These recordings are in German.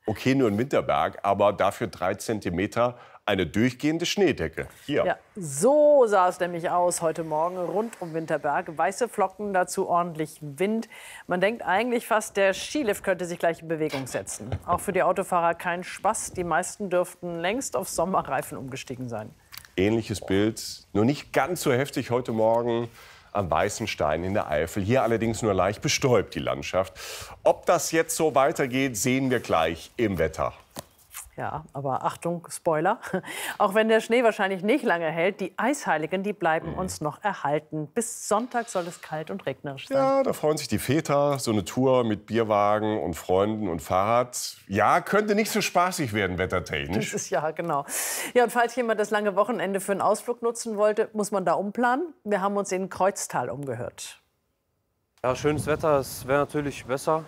Okay, nur ein Winterberg, aber dafür 3 Zentimeter eine durchgehende Schneedecke. Hier. Ja, so sah es nämlich aus heute Morgen rund um Winterberg. Weiße Flocken, dazu ordentlich Wind. Man denkt eigentlich fast, der Skilift könnte sich gleich in Bewegung setzen. Auch für die Autofahrer kein Spaß. Die meisten dürften längst auf Sommerreifen umgestiegen sein. Ähnliches Bild, nur nicht ganz so heftig heute Morgen am Weißenstein in der Eifel. Hier allerdings nur leicht bestäubt, die Landschaft. Ob das jetzt so weitergeht, sehen wir gleich im Wetter. Ja, aber Achtung, Spoiler. Auch wenn der Schnee wahrscheinlich nicht lange hält, die Eisheiligen, die bleiben uns noch erhalten. Bis Sonntag soll es kalt und regnerisch sein. Ja, da freuen sich die Väter. So eine Tour mit Bierwagen und Freunden und Fahrrad. Ja, könnte nicht so spaßig werden, wettertechnisch. Dieses Jahr, genau. Ja, und falls jemand das lange Wochenende für einen Ausflug nutzen wollte, muss man da umplanen. Wir haben uns in Kreuztal umgehört. Ja, schönes Wetter, es wäre natürlich besser.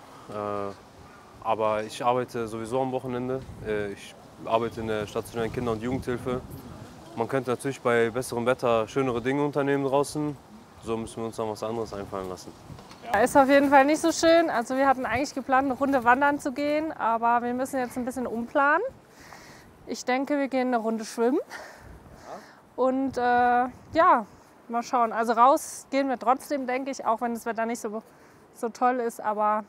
Aber ich arbeite sowieso am Wochenende. Ich arbeite in der stationären Kinder- und Jugendhilfe. Man könnte natürlich bei besserem Wetter schönere Dinge unternehmen draußen. So müssen wir uns dann was anderes einfallen lassen. Ja, ist auf jeden Fall nicht so schön. Also wir hatten eigentlich geplant, eine Runde wandern zu gehen, aber wir müssen jetzt ein bisschen umplanen. Ich denke, wir gehen eine Runde schwimmen. Und ja, mal schauen. Also raus gehen wir trotzdem, denke ich, auch wenn das Wetter nicht so toll ist. Aber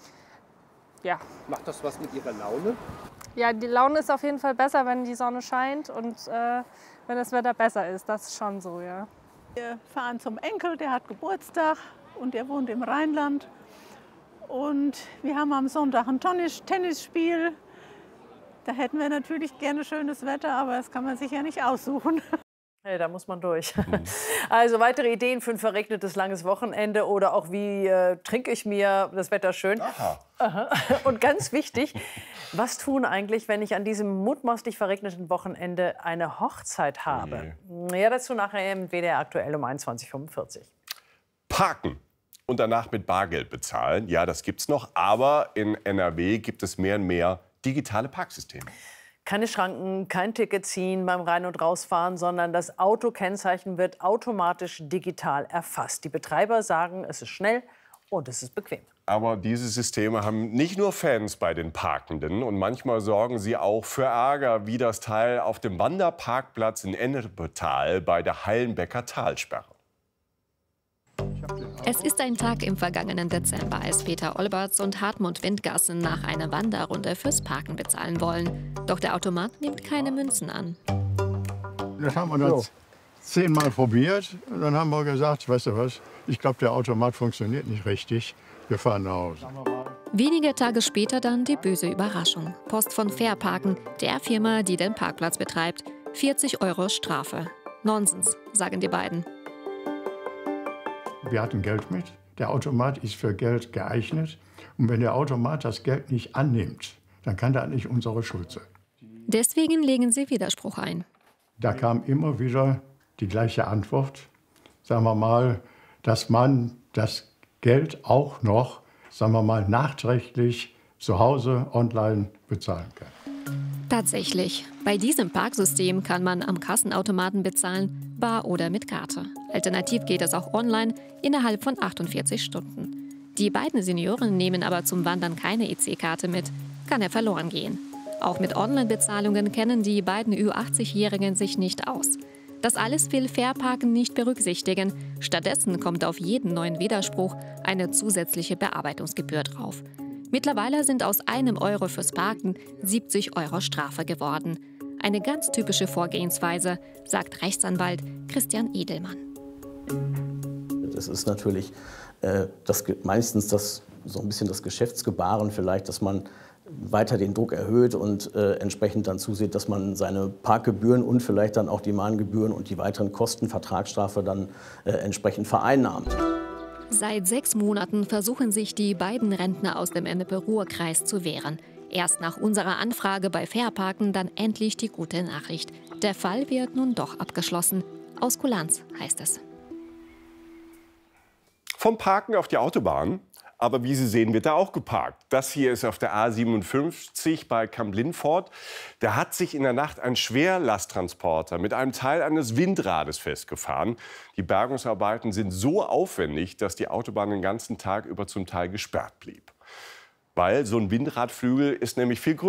ja. Macht das was mit Ihrer Laune? Ja, die Laune ist auf jeden Fall besser, wenn die Sonne scheint und wenn das Wetter besser ist. Das ist schon so, ja. Wir fahren zum Enkel, der hat Geburtstag und der wohnt im Rheinland. Und wir haben am Sonntag ein Tennisspiel. Da hätten wir natürlich gerne schönes Wetter, aber das kann man sich ja nicht aussuchen. Hey, da muss man durch. Also weitere Ideen für ein verregnetes langes Wochenende oder auch wie trinke ich mir das Wetter schön. Aha. Und ganz wichtig, was tun eigentlich, wenn ich an diesem mutmaßlich verregneten Wochenende eine Hochzeit habe? Ja, dazu nachher im WDR aktuell um 21:45 Uhr. Parken und danach mit Bargeld bezahlen, ja, das gibt's noch. Aber in NRW gibt es mehr und mehr digitale Parksysteme. Keine Schranken, kein Ticket ziehen beim Rein- und Rausfahren, sondern das Autokennzeichen wird automatisch digital erfasst. Die Betreiber sagen, es ist schnell und es ist bequem. Aber diese Systeme haben nicht nur Fans bei den Parkenden und manchmal sorgen sie auch für Ärger, wie das Teil auf dem Wanderparkplatz in Ennepetal bei der Hallenbecker Talsperre. Es ist ein Tag im vergangenen Dezember, als Peter Olberts und Hartmut Windgassen nach einer Wanderrunde fürs Parken bezahlen wollen. Doch der Automat nimmt keine Münzen an. Das haben wir dann 10-mal probiert. Und dann haben wir gesagt, weißt du was, ich glaube, der Automat funktioniert nicht richtig. Wir fahren nach Hause. Wenige Tage später dann die böse Überraschung. Post von Fairparken, der Firma, die den Parkplatz betreibt. 40 € Strafe. Nonsens, sagen die beiden. Wir hatten Geld mit. Der Automat ist für Geld geeignet. Und wenn der Automat das Geld nicht annimmt, dann kann das nicht unsere Schuld sein. Deswegen legen sie Widerspruch ein. Da kam immer wieder die gleiche Antwort. Sagen wir mal, dass man das Geld auch noch, sagen wir mal, nachträglich zu Hause online bezahlen kann. Tatsächlich. Bei diesem Parksystem kann man am Kassenautomaten bezahlen, bar oder mit Karte. Alternativ geht es auch online innerhalb von 48 Stunden. Die beiden Senioren nehmen aber zum Wandern keine EC-Karte mit. Kann ja verloren gehen. Auch mit Online-Bezahlungen kennen die beiden Ü80-Jährigen sich nicht aus. Das alles will Fairparken nicht berücksichtigen. Stattdessen kommt auf jeden neuen Widerspruch eine zusätzliche Bearbeitungsgebühr drauf. Mittlerweile sind aus 1 € fürs Parken 70 € Strafe geworden. Eine ganz typische Vorgehensweise, sagt Rechtsanwalt Christian Edelmann. Das ist natürlich meistens so ein bisschen das Geschäftsgebaren vielleicht, dass man weiter den Druck erhöht und entsprechend dann zusieht, dass man seine Parkgebühren und vielleicht dann auch die Mahngebühren und die weiteren Kosten, Vertragsstrafe dann entsprechend vereinnahmt. Seit 6 Monaten versuchen sich die beiden Rentner aus dem Ennepe-Ruhr-Kreis zu wehren. Erst nach unserer Anfrage bei Fairparken dann endlich die gute Nachricht. Der Fall wird nun doch abgeschlossen. Aus Kulanz heißt es. Vom Parken auf die Autobahn. Aber wie Sie sehen, wird da auch geparkt. Das hier ist auf der A57 bei Kamp-Lindfort. Da hat sich in der Nacht ein Schwerlasttransporter mit einem Teil eines Windrades festgefahren. Die Bergungsarbeiten sind so aufwendig, dass die Autobahn den ganzen Tag über zum Teil gesperrt blieb. Weil so ein Windradflügel ist nämlich viel größer.